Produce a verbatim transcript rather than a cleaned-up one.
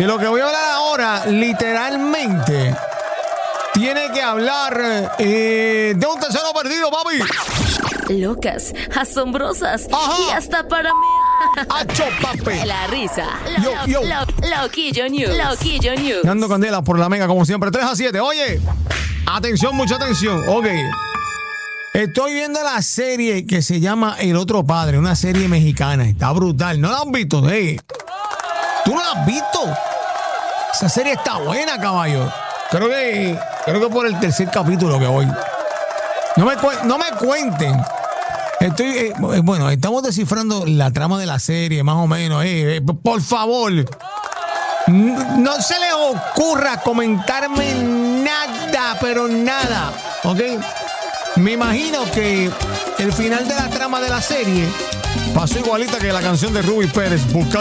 De lo que voy a hablar ahora, literalmente, tiene que hablar eh, de un tercero perdido, papi. Locas, asombrosas. Ajá. Y hasta para mí. ¡Acho, papi! La risa. Yo, Lo, yo. lo, Loquillo News. Loquillo News. Dando candela por la mega, como siempre, tres a siete. Oye, atención, mucha atención. Ok. Estoy viendo la serie que se llama El Otro Padre, una serie mexicana. Está brutal. ¿No la has visto? Hey. ¿Tú no la has visto? Esa serie está buena, caballo. Creo que, creo que por el tercer capítulo que voy. No me, no me cuenten. Estoy, eh, bueno, estamos descifrando la trama de la serie, más o menos. Eh, eh, por favor, no se les ocurra comentarme nada, pero nada. ¿Ok? Me imagino que el final de la trama de la serie pasó igualita que la canción de Ruby Pérez, Buscando